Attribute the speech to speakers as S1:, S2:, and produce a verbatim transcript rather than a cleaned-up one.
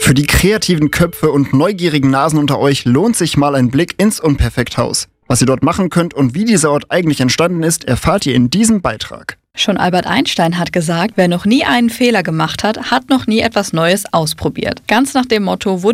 S1: Für die kreativen Köpfe und neugierigen Nasen unter euch lohnt sich mal ein Blick ins Unperfekthaus. Was ihr dort machen könnt und wie dieser Ort eigentlich entstanden ist, erfahrt ihr in diesem Beitrag.
S2: Schon Albert Einstein hat gesagt, wer noch nie einen Fehler gemacht hat, hat noch nie etwas Neues ausprobiert. Ganz nach dem Motto wurde